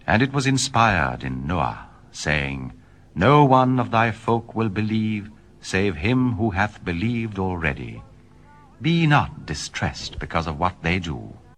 And it was inspired in Noah, saying, No one of thy folk will believe, save him who hath believed already. Be not distressed because of what they do.